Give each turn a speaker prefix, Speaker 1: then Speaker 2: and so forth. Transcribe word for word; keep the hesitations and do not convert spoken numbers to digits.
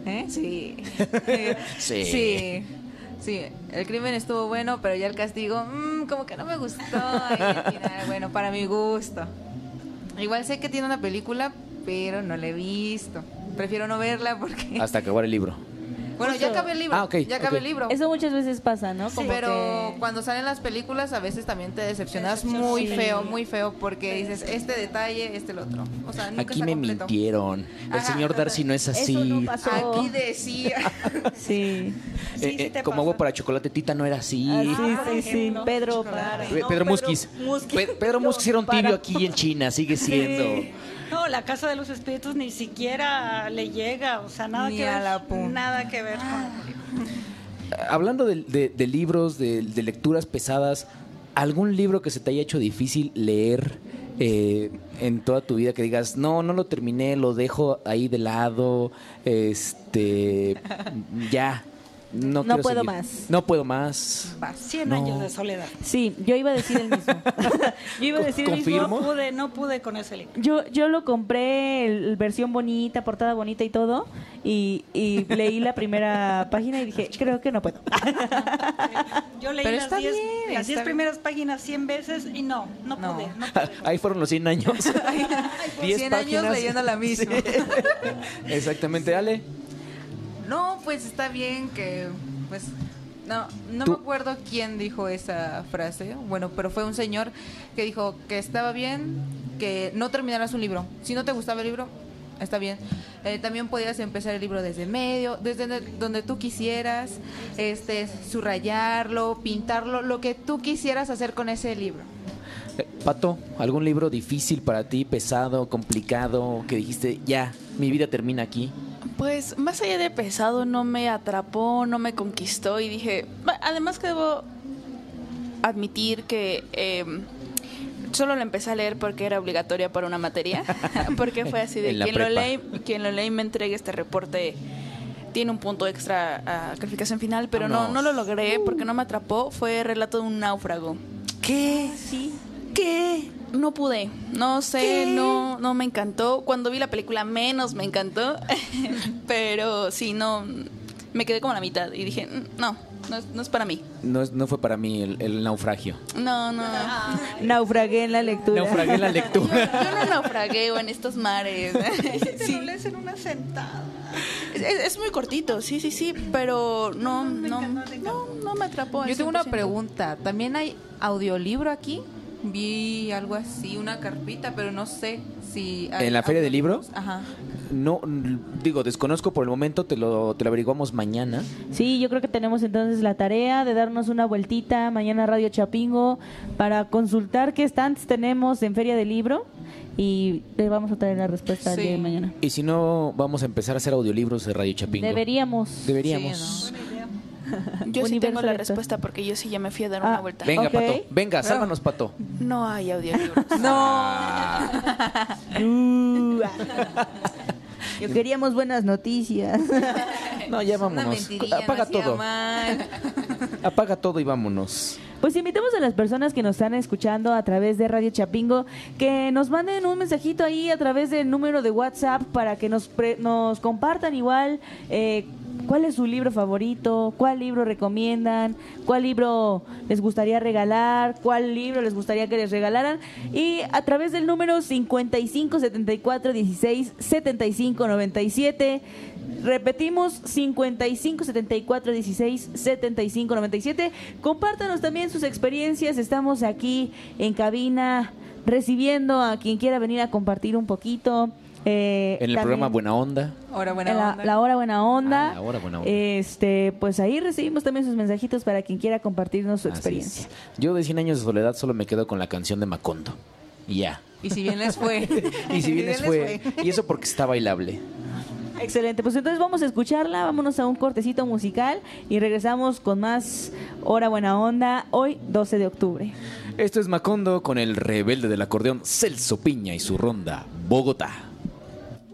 Speaker 1: ¿Eh? Sí.
Speaker 2: Sí.
Speaker 1: Sí. Sí, el crimen estuvo bueno, pero ya el castigo, mmm, como que no me gustó. Ahí al final, bueno, para mi gusto. Igual sé que tiene una película, pero no la he visto. Prefiero no verla porque...
Speaker 2: Hasta acabar el libro.
Speaker 1: Bueno, ya acabé el libro.
Speaker 2: Ah, ok,
Speaker 1: ya acabé
Speaker 2: ok.
Speaker 1: el libro.
Speaker 3: Eso muchas veces pasa, ¿no?
Speaker 1: Sí,
Speaker 3: Como
Speaker 1: pero
Speaker 3: que-
Speaker 1: cuando salen las películas a veces también te decepcionas muy
Speaker 3: Sí.
Speaker 1: feo, muy feo, porque dices este detalle, este el otro. O sea, nunca
Speaker 2: Aquí
Speaker 1: está
Speaker 2: me
Speaker 1: completo.
Speaker 2: mintieron. El
Speaker 1: Ajá.
Speaker 2: señor Darcy no es así.
Speaker 3: Eso no pasó.
Speaker 1: Aquí decía.
Speaker 3: Sí.
Speaker 2: Eh,
Speaker 4: Sí, sí
Speaker 2: eh,
Speaker 4: te
Speaker 2: como
Speaker 4: pasa.
Speaker 2: agua para chocolate, Tita no era así.
Speaker 3: Ah,
Speaker 4: Ah,
Speaker 3: sí, sí, sí.
Speaker 4: ejemplo.
Speaker 3: Pedro,
Speaker 4: Claro.
Speaker 3: para.
Speaker 2: Pe-
Speaker 4: No,
Speaker 2: Pedro Musquiz.
Speaker 4: Musquiz.
Speaker 2: Pe- Pedro Musquiz era un tibio
Speaker 3: Para-
Speaker 2: aquí en China, sigue siendo.
Speaker 4: No, la Casa de los Espíritus ni siquiera le llega, o sea, nada
Speaker 1: Ni
Speaker 4: que
Speaker 1: a
Speaker 4: ver.
Speaker 1: la pu-
Speaker 4: Nada que ver con...
Speaker 2: Hablando de, de- de libros, de, de lecturas pesadas, ¿algún libro que se te haya hecho difícil leer eh, en toda tu vida que digas, no, no lo terminé, lo dejo ahí de lado, este, ya, no,
Speaker 3: No
Speaker 2: quiero
Speaker 3: puedo
Speaker 2: seguir.
Speaker 3: más.
Speaker 2: No puedo más.
Speaker 4: Cien
Speaker 2: No.
Speaker 4: años de soledad.
Speaker 3: Sí, yo iba a decir el mismo. Yo iba a decir el mismo.
Speaker 2: Confirmo.
Speaker 4: No pude, no pude con ese libro.
Speaker 3: Yo, yo lo compré, el, el versión bonita, portada bonita y todo, y, y leí la primera página y dije, creo que no puedo.
Speaker 4: Yo leí
Speaker 1: Pero
Speaker 4: las
Speaker 1: está
Speaker 4: diez
Speaker 1: bien,
Speaker 4: las
Speaker 1: está
Speaker 4: diez
Speaker 1: bien.
Speaker 4: primeras páginas cien veces y no, no
Speaker 1: No.
Speaker 4: pude. No pude.
Speaker 2: Ahí fueron los cien años. diez
Speaker 1: cien años
Speaker 2: páginas.
Speaker 1: leyendo la misma.
Speaker 2: Exactamente, Ale.
Speaker 1: No, pues está bien que, pues, no, no
Speaker 2: Tú-
Speaker 1: me acuerdo quién dijo esa frase, bueno, pero fue un señor que dijo que estaba bien que no terminaras un libro. Si no te gustaba el libro, está bien. Eh, también podías empezar el libro desde medio, desde donde- donde tú quisieras, este, subrayarlo, pintarlo, lo que tú quisieras hacer con ese libro.
Speaker 2: Eh, Pato, ¿algún libro difícil para ti, pesado, complicado, que dijiste, ya, mi vida termina aquí?
Speaker 5: Pues más allá de pesado, no me atrapó, no me conquistó y dije, "Va, además que debo admitir que eh, solo lo empecé a leer porque era obligatoria para una materia, porque fue así de
Speaker 2: En la
Speaker 5: quien lo,
Speaker 2: prepa.
Speaker 5: lee, quien lo lee y me entregue este reporte tiene un punto extra a calificación final, pero no,
Speaker 2: Vámonos.
Speaker 5: no lo logré porque no me atrapó, fue Relato de un náufrago.
Speaker 2: ¿Qué?
Speaker 5: Sí. ¿Qué? No pude, no sé, no no me encantó. Cuando vi la película menos me encantó, pero sí, no, me quedé como a la mitad y dije, "Mm, no, no es, no es para mí.
Speaker 2: No, es- no fue para mí el, el naufragio.
Speaker 5: No, no.
Speaker 3: Naufragué en la lectura.
Speaker 2: Naufragué en la
Speaker 5: Yo,
Speaker 2: lectura.
Speaker 5: yo no naufragueo en estos mares.
Speaker 4: Te
Speaker 5: Sí.
Speaker 4: lo lees en una sentada.
Speaker 5: Es, es muy cortito, sí, sí, sí, pero no,
Speaker 4: me
Speaker 5: no,
Speaker 4: encanta, me encanta.
Speaker 5: no, no me atrapó. al
Speaker 1: Yo tengo una
Speaker 5: cien por ciento.
Speaker 1: pregunta, ¿también hay audiolibro aquí? Vi algo así, una carpita, pero no sé si... hay
Speaker 2: ¿En la feria del libro?
Speaker 1: audiolibros. Ajá.
Speaker 2: No, n- digo, desconozco por el momento, te lo, te lo averiguamos mañana.
Speaker 3: Sí, yo creo que tenemos entonces la tarea de darnos una vueltita mañana a Radio Chapingo para consultar qué stands tenemos en Feria del Libro y le vamos a traer la respuesta el
Speaker 1: Sí.
Speaker 3: día de mañana.
Speaker 2: Y si no, vamos a empezar a hacer audiolibros de Radio Chapingo.
Speaker 3: Deberíamos.
Speaker 2: Deberíamos.
Speaker 1: Sí,
Speaker 5: Yo sí
Speaker 3: Universo
Speaker 5: tengo la
Speaker 3: lector.
Speaker 5: respuesta porque yo sí ya me fui a dar
Speaker 3: Ah,
Speaker 5: una vuelta.
Speaker 2: Venga,
Speaker 3: Ok.
Speaker 2: Pato. Venga, sálvanos, Pato.
Speaker 5: No hay audiolibros.
Speaker 3: Uh, Yo queríamos buenas noticias.
Speaker 2: No, ya
Speaker 1: Una
Speaker 2: vámonos.
Speaker 1: mentirilla,
Speaker 2: Apaga
Speaker 1: no hacía
Speaker 2: todo.
Speaker 1: mal.
Speaker 2: Apaga todo y vámonos.
Speaker 3: Pues invitamos a las personas que nos están escuchando a través de Radio Chapingo que nos manden un mensajito ahí a través del número de WhatsApp para que nos, pre- nos compartan igual eh, cuál es su libro favorito, cuál libro recomiendan, cuál libro les gustaría regalar, cuál libro les gustaría que les regalaran y a través del número cincuenta y cinco setenta y cuatro dieciséis setenta y cinco noventa y siete. Repetimos, cincuenta y cinco setenta y cuatro dieciséis setenta y cinco noventa y siete. Compártanos también sus experiencias. Estamos aquí en cabina recibiendo a quien quiera venir a compartir un poquito. Eh,
Speaker 2: En el
Speaker 3: también
Speaker 2: programa Buena Onda.
Speaker 1: Ahora buena
Speaker 3: en la,
Speaker 1: onda.
Speaker 3: la hora buena onda.
Speaker 2: Ah, la hora buena onda.
Speaker 3: Este, pues ahí recibimos también sus mensajitos para quien quiera compartirnos su
Speaker 2: Así
Speaker 3: experiencia.
Speaker 2: es. Yo de cien años de soledad solo me quedo con la canción de Macondo. Y ya.
Speaker 1: Y si bien les fue.
Speaker 2: Y si bien les
Speaker 1: les
Speaker 2: fue. Y eso porque está bailable.
Speaker 3: Excelente, pues entonces vamos a escucharla, vámonos a un cortecito musical y regresamos con más Hora Buena Onda, hoy doce de octubre.
Speaker 2: Esto es Macondo con el rebelde del acordeón Celso Piña y su ronda Bogotá.